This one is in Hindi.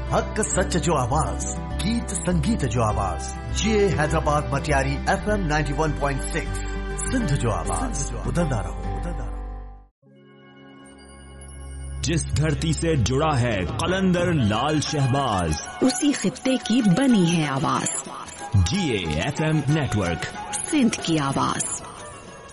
हक सच जो आवाज, गीत संगीत जो आवाज, ये हैदराबाद मटियारी FM 91.6 सिंध जो आवाज, उधरना रहो। जिस धरती से जुड़ा है कलंदर लाल शहबाज, उसी खित्ते की बनी है आवाज। GA FM नेटवर्क, सिंध की आवाज।